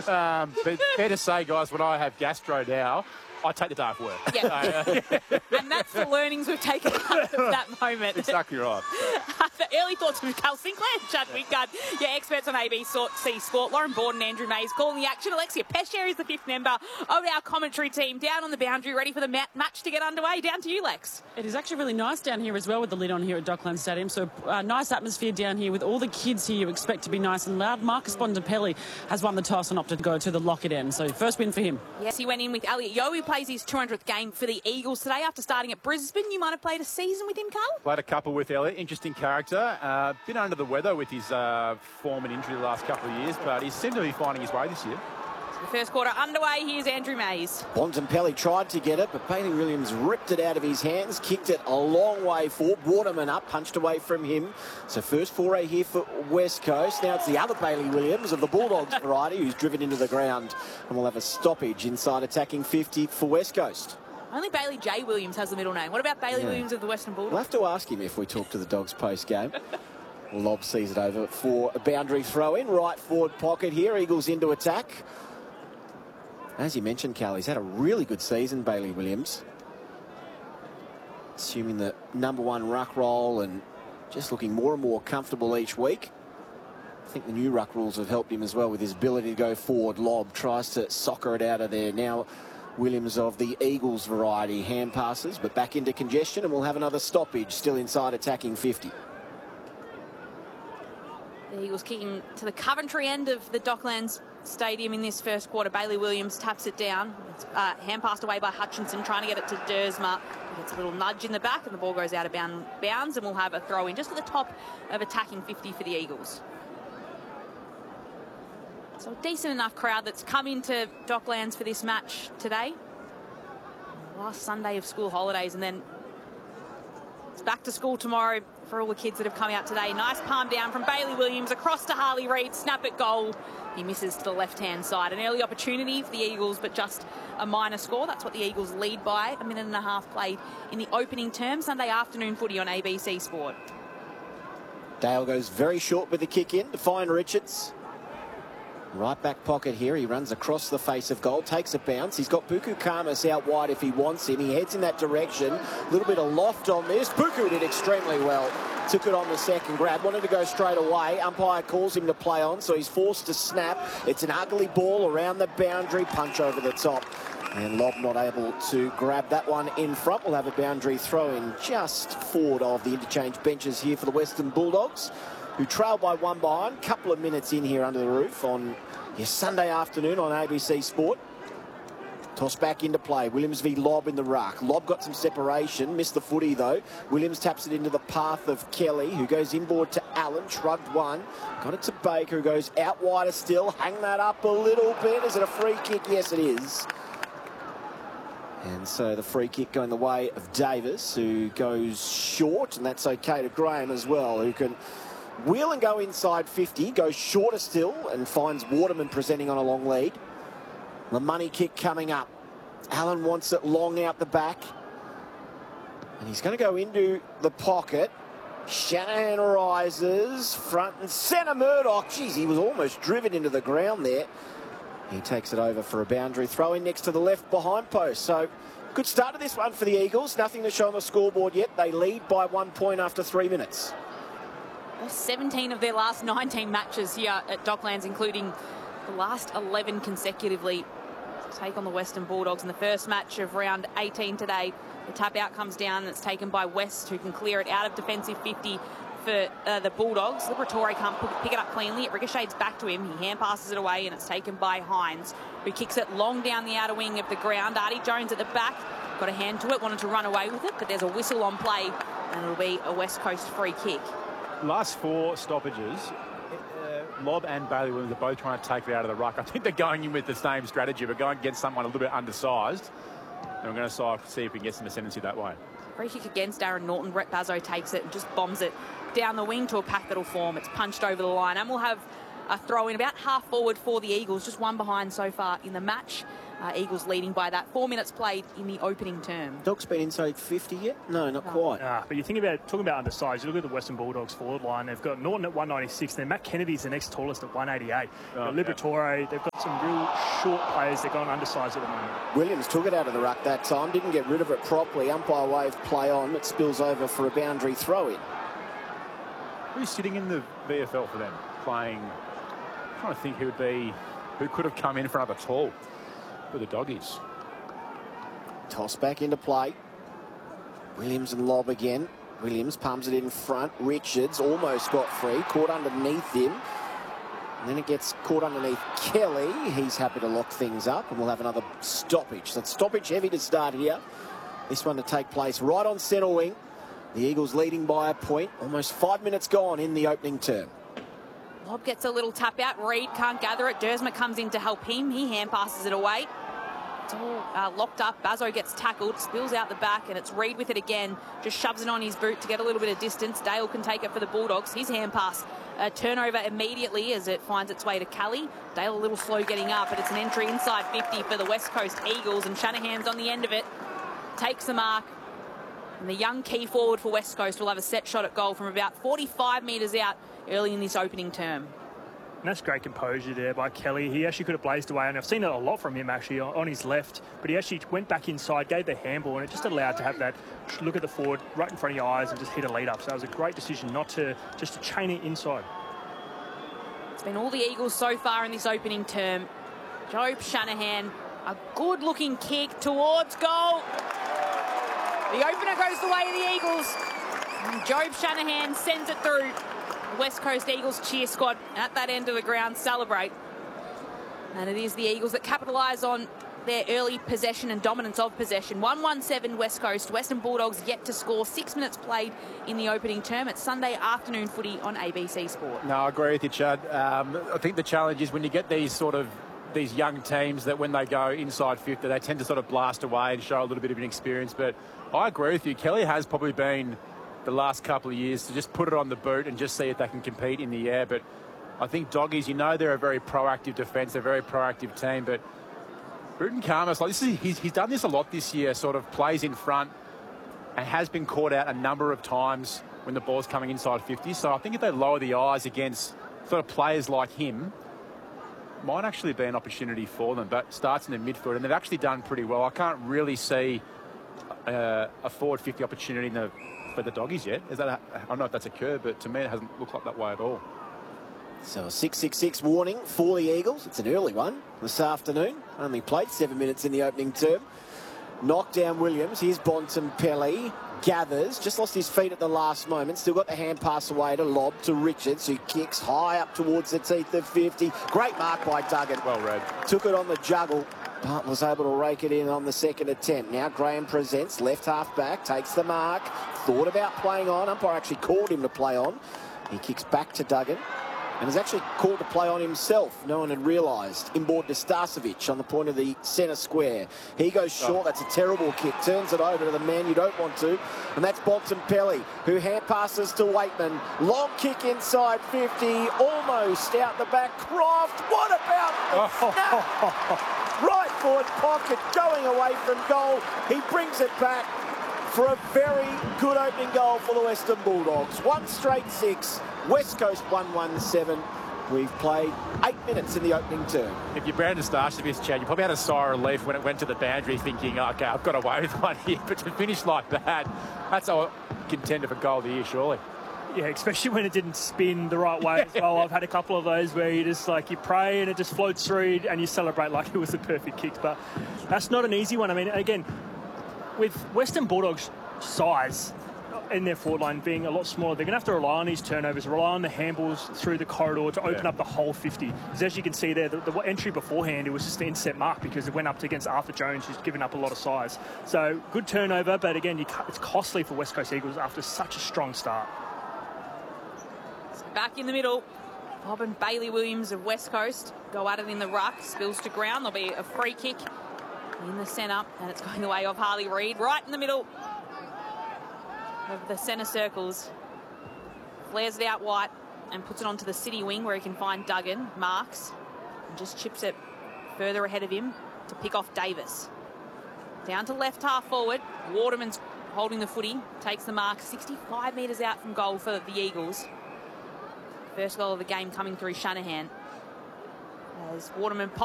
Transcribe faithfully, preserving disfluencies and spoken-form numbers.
Um, but fair to say, guys, when I have gastro now, I take the day off work. Yeah. So, uh, And that's the learnings we've taken out of that moment. exactly right. The early thoughts from Cal Sinclair and Chad Wingard. Yeah, experts on A B C Sport. Lauren Borden, Andrew Mays calling the action. Alexia Pescher is the fifth member of our commentary team down on the boundary, ready for the mat match to get underway. Down to you, Lex. It is actually really nice down here as well with the lid on here at Docklands Stadium. So uh, nice atmosphere down here with all the kids here you expect to be nice and loud. Marcus Bontempelli has won the toss and opted to go to the locket end. So first win for him. Yes, he went in with Elliot Yeo, who plays his two hundredth game for the Eagles today after starting at Brisbane. You might have played a season with him, Carl? Played a couple with Elliot. Interesting character. Uh, been under the weather with his uh, form and injury the last couple of years, but he seemed to be finding his way this year. So the first quarter underway. Here's Andrew Mays. Bontempelli tried to get it, but Bailey Williams ripped it out of his hands, kicked it a long way forward. Waterman up, punched away from him. So first foray here for West Coast. Now it's the other Bailey Williams of the Bulldogs variety who's driven into the ground, and we'll have a stoppage inside attacking fifty for West Coast. Only Bailey J. Williams has the middle name. What about Bailey Yeah. Williams of the Western Bulldogs? We'll have to ask him if we talk to the Dogs post-game. Lob sees it over for a boundary throw-in. Right forward pocket here. Eagles into attack. As you mentioned, Cal, he's had a really good season, Bailey Williams. Assuming the number one ruck role and just looking more and more comfortable each week. I think the new ruck rules have helped him as well with his ability to go forward. Lob tries to soccer it out of there. Now Williams of the Eagles variety hand passes, but back into congestion, and we'll have another stoppage still inside attacking fifty. The Eagles kicking to the Coventry end of the Docklands Stadium in this first quarter. Bailey Williams taps it down. It's uh, hand passed away by Hutchinson, trying to get it to Dersma. He gets a little nudge in the back, and the ball goes out of bound, bounds, and we'll have a throw in just at the top of attacking fifty for the Eagles. So a decent enough crowd that's come into Docklands for this match today. Last Sunday of school holidays, and then it's back to school tomorrow for all the kids that have come out today. Nice palm down from Bailey Williams across to Harley Reid. Snap at goal. He misses to the left-hand side. An early opportunity for the Eagles, but just a minor score. That's what the Eagles lead by. A minute and a half played in the opening term. Sunday afternoon footy on A B C Sport. Dale goes very short with the kick in to find Richards. Right back pocket here. He runs across the face of goal, takes a bounce. He's got Buku Kamas out wide if he wants him. He heads in that direction. A little bit of loft on this. Buku did extremely well. Took it on the second grab. Wanted to go straight away. Umpire calls him to play on, so he's forced to snap. It's an ugly ball around the boundary. Punch over the top. And Lob not able to grab that one in front. We'll have a boundary throw in just forward of the interchange benches here for the Western Bulldogs, who trail by one behind. Couple of minutes in here under the roof on your Sunday afternoon on A B C Sport. Toss back into play. Williams v Lob in the ruck. Lob got some separation. Missed the footy though. Williams taps it into the path of Kelly, who goes inboard to Allen. Shrugged one. Got it to Baker, who goes out wider still. Hang that up a little bit. Is it a free kick? Yes, it is. And so the free kick going the way of Davis, who goes short, and that's okay to Graham as well, who can wheel and go inside fifty, goes shorter still, and finds Waterman presenting on a long lead. The money kick coming up. Allen wants it long out the back. And he's going to go into the pocket. Shanahan rises, front and centre. Murdoch, geez, he was almost driven into the ground there. He takes it over for a boundary throw in next to the left behind post. So good start to this one for the Eagles. Nothing to show on the scoreboard yet. They lead by one point after three minutes. seventeen of their last nineteen matches here at Docklands, including the last eleven consecutively, to take on the Western Bulldogs in the first match of round eighteen today. The tap out comes down, and it's taken by West, who can clear it out of defensive fifty for uh, the Bulldogs. Liberatore can't pick it up cleanly. It ricochets back to him. He hand passes it away, and it's taken by Hines, who kicks it long down the outer wing of the ground. Artie Jones at the back got a hand to it, wanted to run away with it, but there's a whistle on play, and it'll be a West Coast free kick. Last four stoppages, uh, Lob and Bailey Williams are both trying to take it out of the ruck. I think they're going in with the same strategy, but going against someone a little bit undersized. And we're going to see if we can get some ascendancy that way. Free kick against Aaron Norton. Brett Bazzo takes it and just bombs it down the wing to a pack that'll form. It's punched over the line, and we'll have a throw in about half forward for the Eagles, just one behind so far in the match. Uh, Eagles leading by that. Four minutes played in the opening term. Dogs been inside fifty yet? No, not No. quite. Ah, but you think about talking about undersized. You look at the Western Bulldogs forward line. They've got Norton at one ninety-six. Then Matt Kennedy's the next tallest at one eighty-eight. Oh, They've got Liberatore. They've got some real short players. They're going undersized at the moment. Williams took it out of the ruck that time, didn't get rid of it properly. Umpire wave play on. It spills over for a boundary throw in. Who's sitting in the V F L for them? Playing. I'm trying to think who would be, who could have come in for another tall for the Doggies. Toss back into play. Williams and lob again. Williams palms it in front. Richards almost got free. Caught underneath him. And then it gets caught underneath Kelly. He's happy to lock things up. And we'll have another stoppage. So stoppage heavy to start here. This one to take place right on centre wing. The Eagles leading by a point. Almost five minutes gone in the opening term. Lob gets a little tap out. Reid can't gather it. Dersma comes in to help him. He hand passes it away. It's all uh, locked up. Bazzo gets tackled, spills out the back, and it's Reid with it again. Just shoves it on his boot to get a little bit of distance. Dale can take it for the Bulldogs. His hand pass. Uh, turnover immediately as it finds its way to Kelly. Dale a little slow getting up, but it's an entry inside fifty for the West Coast Eagles, and Shanahan's on the end of it. Takes the mark. And the young key forward for West Coast will have a set shot at goal from about forty-five metres out early in this opening term. And that's great composure there by Kelly. He actually could have blazed away, and I've seen it a lot from him actually on his left, but he actually went back inside, gave the handball, and it just allowed to have that look at the forward right in front of your eyes and just hit a lead up. So it was a great decision not to just to chain it inside. It's been all the Eagles so far in this opening term. Jobe Shanahan, a good looking kick towards goal. The opener goes the way of the Eagles, and Jobe Shanahan sends it through. The West Coast Eagles cheer squad at that end of the ground celebrate. And it is the Eagles that capitalise on their early possession and dominance of possession. one one seven West Coast. Western Bulldogs yet to score. Six minutes played in the opening term. It's Sunday afternoon footy on A B C Sport. No, I agree with you, Chad. Um, I think the challenge is when you get these sort of these young teams that when they go inside fifty, they tend to sort of blast away and show a little bit of inexperience. But I agree with you. Kelly has probably been the last couple of years to just put it on the boot and just see if they can compete in the air. But I think Doggies, you know, they're a very proactive defence, they're a very proactive team. But Bruton Khamis, like this is, he's, he's done this a lot this year, sort of plays in front and has been caught out a number of times when the ball's coming inside fifty. So I think if they lower the eyes against sort of players like him, might actually be an opportunity for them. But starts in the midfield, and they've actually done pretty well. I can't really see uh, a forward fifty opportunity in the for the Doggies yet. Is that a, I don't know if that's occurred, but to me it hasn't looked like that way at all. So a six six six warning for the Eagles. It's an early one this afternoon. Only played seven minutes in the opening term. Knocked down Williams. Here's Bontempelli. Gathers. Just lost his feet at the last moment. Still got the hand pass away to lob to Richards, who kicks high up towards the teeth of fifty. Great mark by Duggan. Well read. Took it on the juggle, but was able to rake it in on the second attempt. Now Graham presents. Left half back. Takes the mark. Thought about playing on. Umpire actually called him to play on. He kicks back to Duggan. And is actually called to play on himself. No one had realised. Inboard to Starcevic on the point of the centre square. He goes short. Oh. That's a terrible kick. Turns it over to the man you don't want to. And that's Bontempelli, who hand passes to Waitman. Long kick inside fifty. Almost out the back. Croft. What about oh. Right forward pocket going away from goal. He brings it back for a very good opening goal for the Western Bulldogs. One straight six. West Coast one one seven. We've played eight minutes in the opening term. If you're Brandon Starcevic, Chad, you probably had a sigh of relief when it went to the boundary thinking, okay, I've got away with one here. But to finish like that, that's a contender for goal of the year, surely. Yeah, especially when it didn't spin the right way as well. I've had a couple of those where you just like you pray and it just floats through and you celebrate like it was the perfect kick. But that's not an easy one. I mean, again, with Western Bulldogs' size in their forward line being a lot smaller, they're going to have to rely on these turnovers, rely on the handballs through the corridor to open yeah. up the whole fifty. Because as you can see there, the, the entry beforehand, it was just an intercept mark because it went up against Arthur Jones, who's given up a lot of size. So good turnover, but again, you it's costly for West Coast Eagles after such a strong start. So back in the middle, Bob and Bailey Williams of West Coast go at it in the ruck, spills to ground. There'll be a free kick in the centre, and it's going the way of Harley Reid, right in the middle of the centre circles. Flares it out wide. and puts it onto the City wing where he can find Duggan. Marks and just chips it further ahead of him to pick off Davis. Down to left half forward. Waterman's holding the footy, takes the mark sixty-five metres out from goal for the Eagles. First goal of the game coming through Shanahan. As Waterman pops